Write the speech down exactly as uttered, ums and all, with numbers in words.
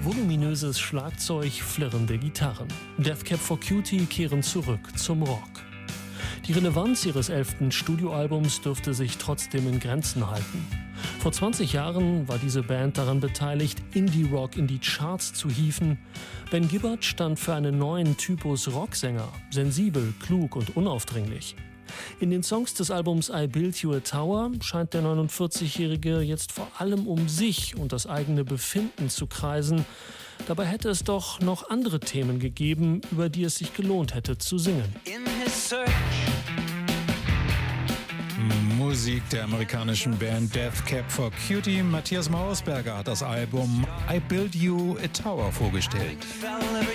Voluminöses Schlagzeug, flirrende Gitarren. Death Cab for Cutie kehren zurück zum Rock. Die Relevanz ihres elften Studioalbums dürfte sich trotzdem in Grenzen halten. Vor zwanzig Jahren war diese Band daran beteiligt, Indie-Rock in die Charts zu hieven. Ben Gibbard stand für einen neuen Typus Rocksänger, sensibel, klug und unaufdringlich. In den Songs des Albums I Build You a Tower scheint der neunundvierzigjährige jetzt vor allem um sich und das eigene Befinden zu kreisen. Dabei hätte es doch noch andere Themen gegeben, über die es sich gelohnt hätte zu singen. Musik der amerikanischen Band Death Cab for Cutie. Matthias Mausberger hat das Album I Build You a Tower vorgestellt.